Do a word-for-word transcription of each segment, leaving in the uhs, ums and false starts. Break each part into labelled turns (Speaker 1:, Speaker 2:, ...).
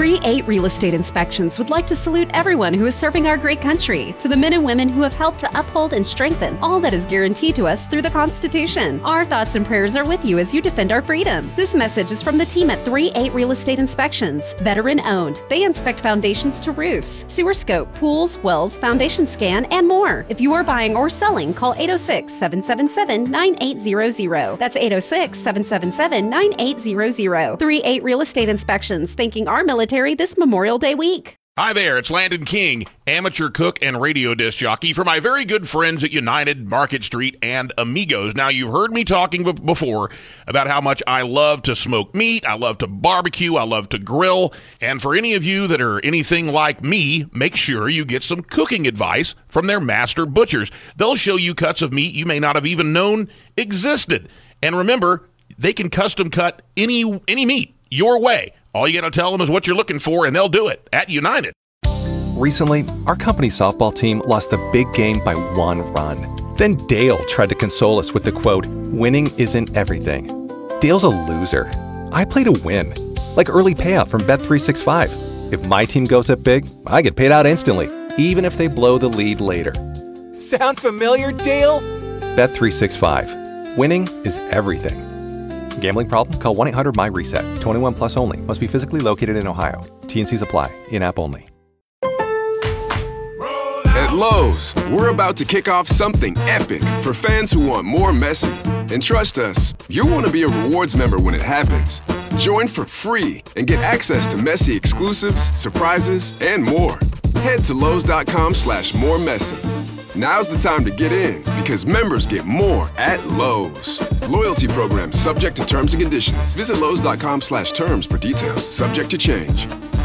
Speaker 1: three eight Real Estate Inspections would like to salute everyone who is serving our great country, to the men and women who have helped to uphold and strengthen all that is guaranteed to us through the Constitution. Our thoughts and prayers are with you as you defend our freedom. This message is from the team at three eight Real Estate Inspections, veteran-owned. They inspect foundations to roofs, sewer scope, pools, wells, foundation scan, and more. If you are buying or selling, call eight oh six, seven seven seven, nine eight zero zero. That's eight oh six, seven seven seven, nine eight zero zero. three eight Real Estate Inspections, thanking our military this Memorial Day week.
Speaker 2: Hi there, it's Landon King, amateur cook and radio disc jockey for my very good friends at United, Market Street, and Amigos. Now, you've heard me talking b- before about how much I love to smoke meat, I love to barbecue, I love to grill, and for any of you that are anything like me, make sure you get some cooking advice from their master butchers. They'll show you cuts of meat you may not have even known existed. And remember, they can custom cut any any meat your way. All you got to tell them is what you're looking for, and they'll do it at United.
Speaker 3: Recently, our company softball team lost the big game by one run. Then Dale tried to console us with the quote, "Winning isn't everything." Dale's a loser. I play to win, like early payout from Bet three sixty-five. If my team goes up big, I get paid out instantly, even if they blow the lead later. Sound familiar, Dale? Bet three sixty-five. Winning is everything. Gambling problem? Call one eight hundred M Y reset. twenty-one plus only. Must be physically located in Ohio. T and C's apply. In-app only.
Speaker 4: At Lowe's, we're about to kick off something epic for fans who want more Messi. And trust us, you'll want to be a rewards member when it happens. Join for free and get access to Messi exclusives, surprises, and more. Head to Lowe's.com slash more Messi. Now's the time to get in because members get more at Lowe's. Loyalty program subject to terms and conditions. Visit Lowe's.com slash terms for details. Subject to change.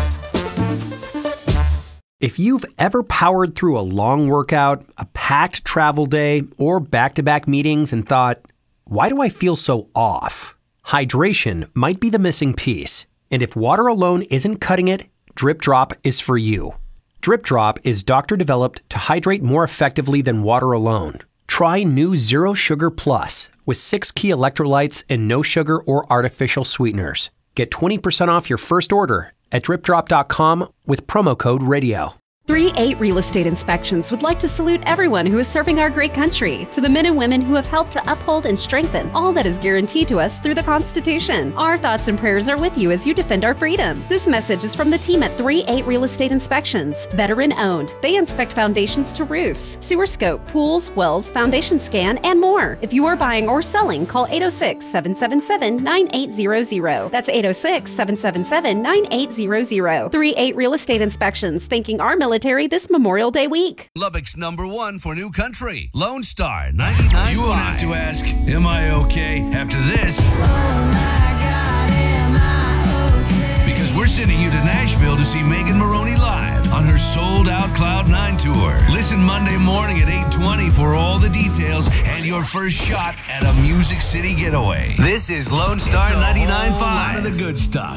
Speaker 5: If you've ever powered through a long workout, a packed travel day, or back-to-back meetings and thought, why do I feel so off? Hydration might be the missing piece. And if water alone isn't cutting it, Drip Drop is for you. Drip Drop is doctor-developed to hydrate more effectively than water alone. Try new Zero Sugar Plus with six key electrolytes and no sugar or artificial sweeteners. Get twenty percent off your first order at drip drop dot com with promo code radio.
Speaker 1: three eight Real Estate Inspections would like to salute everyone who is serving our great country, to the men and women who have helped to uphold and strengthen all that is guaranteed to us through the Constitution. Our thoughts and prayers are with you as you defend our freedom. This message is from the team at three eight Real Estate Inspections, veteran-owned. They inspect foundations to roofs, sewer scope, pools, wells, foundation scan, and more. If you are buying or selling, call eight oh six, seven seven seven, nine eight zero zero. That's eight oh six, seven seven seven, nine eight zero zero. three eight Real Estate Inspections, thanking our military this Memorial Day week.
Speaker 6: Lubbock's number one for new country, Lone Star ninety-nine point five.
Speaker 7: You won't have to ask, am I okay? After this.
Speaker 8: Oh my God, am I okay?
Speaker 7: Because we're sending you to Nashville to see Megan Maroney live on her sold-out Cloud nine tour. Listen Monday morning at eight twenty for all the details and your first shot at a Music City getaway.
Speaker 6: This is Lone Star ninety-nine point five.
Speaker 7: A lot of the good stuff.